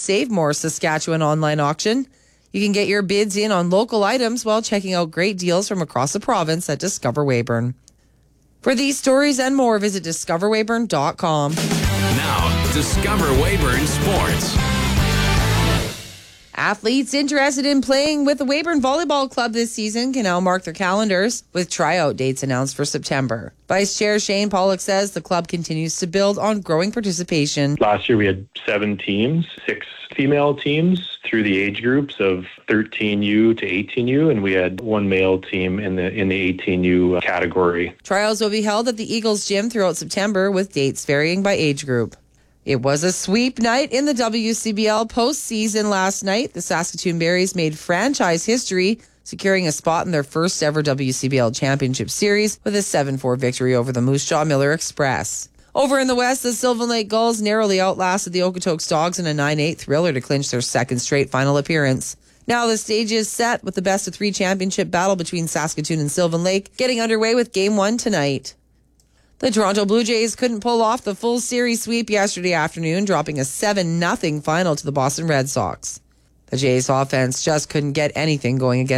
Save More Saskatchewan online auction. You can get your bids in on local items while checking out great deals from across the province at Discover Weyburn. For these stories and more, visit discoverweyburn.com. Now, Discover Weyburn Sports. Athletes interested in playing with the Weyburn Volleyball Club this season can now mark their calendars with tryout dates announced for September. Vice Chair Shane Pollock says the club continues to build on growing participation. Last year we had 7 teams, 6 female teams through the age groups of 13U to 18U, and we had 1 male team in the 18U category. Trials will be held at the Eagles Gym throughout September with dates varying by age group. It was a sweep night in the WCBL postseason last night. The Saskatoon Berries made franchise history, securing a spot in their first ever WCBL Championship Series with a 7-4 victory over the Moose Jaw Miller Express. Over in the West, the Sylvan Lake Gulls narrowly outlasted the Okotoks Dogs in a 9-8 thriller to clinch their second straight final appearance. Now the stage is set with the best-of-3 championship battle between Saskatoon and Sylvan Lake getting underway with Game 1 tonight. The Toronto Blue Jays couldn't pull off the full series sweep yesterday afternoon, dropping a 7-0 final to the Boston Red Sox. The Jays offense just couldn't get anything going against